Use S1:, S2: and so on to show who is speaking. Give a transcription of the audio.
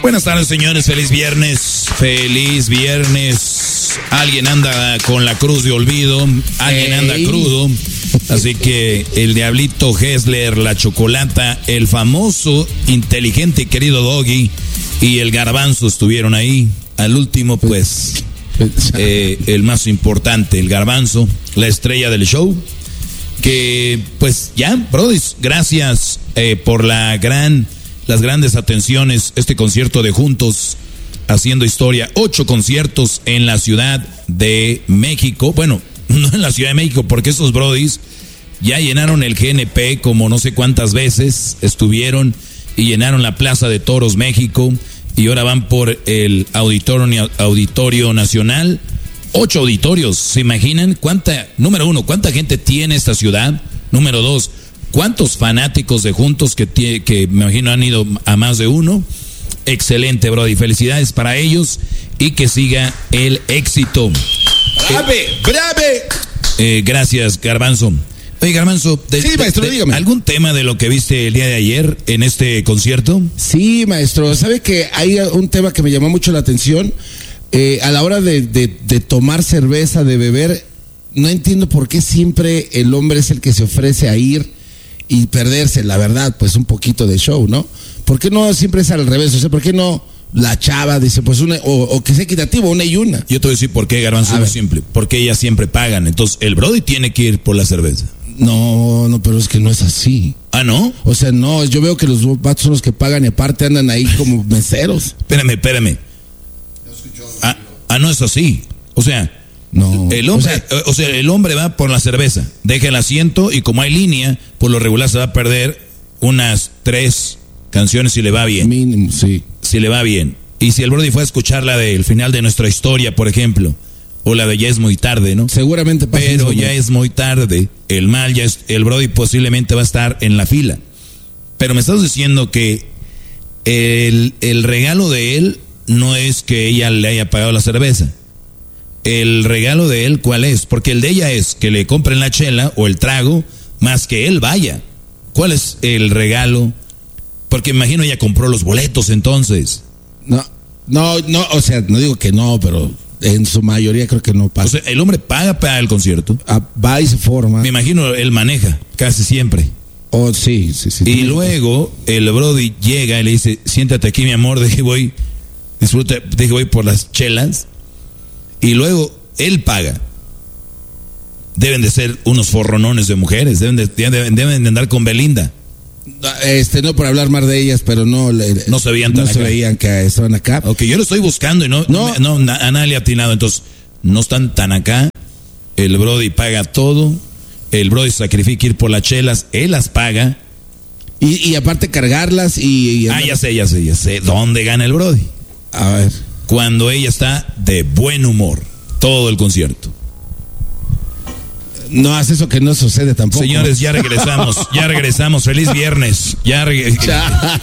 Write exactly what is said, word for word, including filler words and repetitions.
S1: Buenas tardes, señores, feliz viernes, feliz viernes. Alguien anda con la cruz de olvido, alguien
S2: Ey.
S1: anda crudo. Así que el Diablito, Hessler, la Chocolata, el famoso, inteligente y querido Doggy y el Garbanzo estuvieron ahí. Al último, pues, eh, el más importante, el Garbanzo, la estrella del show. Que, pues, ya, brodis, gracias eh, por la gran, las grandes atenciones. Este concierto de Juntos, haciendo historia. Ocho conciertos en la Ciudad de México. Bueno, no en la Ciudad de México, porque esos brodis ya llenaron el G N P como no sé cuántas veces estuvieron y llenaron la Plaza de Toros México y ahora van por el Auditorio, Auditorio Nacional. Ocho auditorios, ¿se imaginan? ¿Cuánta, número uno, cuánta gente tiene esta ciudad? Número dos, ¿cuántos fanáticos de Juntos que, tie, que me imagino han ido a más de uno? Excelente, brody, felicidades para ellos y que siga el éxito.
S2: ¡Brave!
S1: Eh,
S2: ¡Brave!
S1: eh, gracias, Garbanzo. Oye, Garbanzo, de,
S2: sí, maestro,
S1: de, de,
S2: dígame.
S1: ¿algún tema de lo que viste el día de ayer en este concierto?
S2: Sí, maestro, ¿sabe que hay un tema que me llamó mucho la atención? Eh, a la hora de, de, de tomar cerveza, de beber, no entiendo por qué siempre el hombre es el que se ofrece a ir y perderse, la verdad, pues un poquito de show, ¿no? ¿Por qué no siempre es al revés? O sea, ¿por qué no la chava dice, pues una, o, o que sea equitativo, una y una?
S1: Yo te voy a decir por qué, Garbanzo, muy simple. Porque ellas siempre pagan, entonces el brody tiene que ir por la cerveza.
S2: No, no, pero es que no es así.
S1: ¿Ah, no?
S2: O sea, no, yo veo que los vatos son los que pagan y aparte andan ahí como meseros.
S1: Espérame, espérame. Ah, ah, no es así. O sea,
S2: no.
S1: El hombre,
S2: o sea,
S1: o sea, el hombre va por la cerveza, deja el asiento y como hay línea, por lo regular se va a perder unas tres canciones si le va bien.
S2: Mínimo, sí.
S1: Si le va bien. Y si el brody fue a escuchar la del final de nuestra historia, por ejemplo, o la de ya es muy tarde, ¿no?
S2: Seguramente pasa
S1: Pero
S2: eso,
S1: ya
S2: ¿no?
S1: es muy tarde, el mal ya es, el brody posiblemente va a estar en la fila. Pero me estás diciendo que el, el regalo de él no es que ella le haya pagado la cerveza. El regalo de él, ¿cuál es? Porque el de ella es que le compren la chela o el trago, más que él vaya. ¿Cuál es el regalo? Porque imagino ella compró los boletos entonces.
S2: No, no, no, o sea, no digo que no, pero en su mayoría creo que no pasa.
S1: O sea, el hombre paga para el concierto.
S2: Ah, va y se forma.
S1: Me imagino él maneja, casi siempre.
S2: Oh, sí, sí, sí.
S1: Y luego el brody llega y le dice, siéntate aquí, mi amor, deje voy, disfruta, deje voy por las chelas. Y luego él paga. Deben de ser unos forronones de mujeres, deben de, deben, deben de andar con Belinda.
S2: Este, no por hablar más de ellas, pero no le,
S1: No se veían tan
S2: no se
S1: acá.
S2: veían que estaban acá.
S1: Ok, yo lo estoy buscando y no,
S2: No.
S1: no, no a nadie le ha atinado. Entonces, no están tan acá. El brody paga todo. El brody sacrifica ir por las chelas. Él las paga.
S2: Y, y aparte cargarlas y, y
S1: Ah, ya sé, ya sé, ya sé. ¿Dónde gana el brody?
S2: a ver.
S1: Cuando ella está de buen humor. Todo el concierto.
S2: No hace eso que no sucede tampoco.
S1: Señores, ya regresamos. Ya regresamos. Feliz viernes. Ya regresamos.